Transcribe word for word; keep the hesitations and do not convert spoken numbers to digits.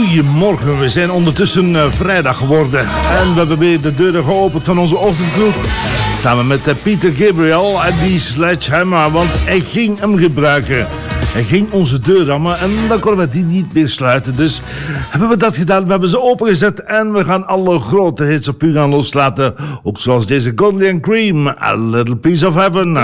Goedemorgen, we zijn ondertussen uh, vrijdag geworden en we hebben weer de deuren geopend van onze ochtendkroeg. Samen met uh, Peter Gabriel en die sledgehammer, want hij ging hem gebruiken. Hij ging onze deur rammen en dan konden we die niet meer sluiten. Dus hebben we dat gedaan, we hebben ze opengezet en we gaan alle grote hits op u gaan loslaten. Ook zoals deze Godly and Cream, A Little Piece of Heaven.